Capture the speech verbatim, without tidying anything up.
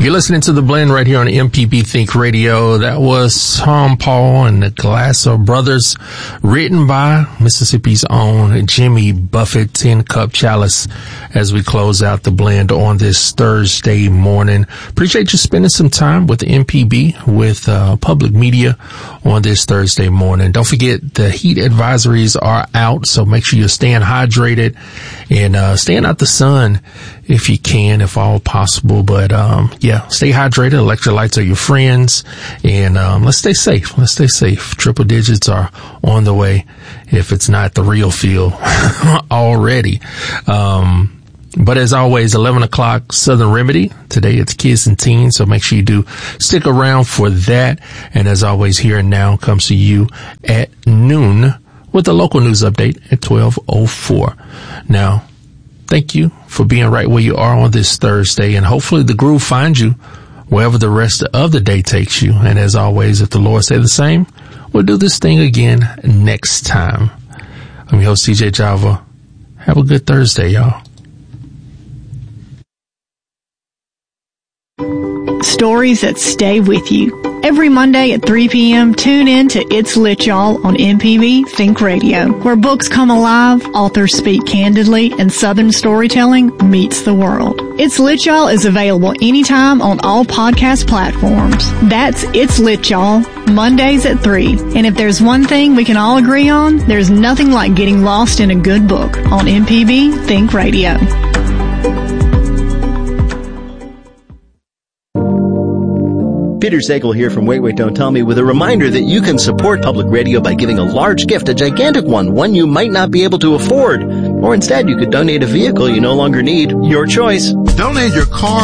You're listening to The Blend right here on M P B Think Radio. That was Sean Paul and the Glasser Brothers, written by Mississippi's own Jimmy Buffett, Tin Cup Chalice, as we close out The Blend on this Thursday morning. Appreciate you spending some time with M P B, with uh, public media on this Thursday morning. Don't forget the heat advisories are out, so make sure you're staying hydrated and uh, staying out the sun if you can, if all possible. But um yeah, stay hydrated. Electrolytes are your friends, and um let's stay safe. Let's stay safe. Triple digits are on the way, if it's not the real feel already. Um But as always, eleven o'clock Southern Remedy. Today it's Kids and Teens, so make sure you do stick around for that. And as always, Here and Now comes to you at noon with a local news update at twelve oh four. Now, thank you for being right where you are on this Thursday, and hopefully the groove finds you wherever the rest of the day takes you. And as always, if the Lord say the same, we'll do this thing again next time. I'm your host, C J Java. Have a good Thursday, y'all. Stories that stay with you. Every Monday at three p.m., tune in to It's Lit Y'all on M P B Think Radio, where books come alive, authors speak candidly, and Southern storytelling meets the world. It's Lit Y'all is available anytime on all podcast platforms. That's It's Lit Y'all, Mondays at three. And if there's one thing we can all agree on, there's nothing like getting lost in a good book on M P B Think Radio. Peter Sagal here from Wait, Wait, Don't Tell Me with a reminder that you can support public radio by giving a large gift, a gigantic one, one you might not be able to afford. Or instead, you could donate a vehicle you no longer need. Your choice. Donate your car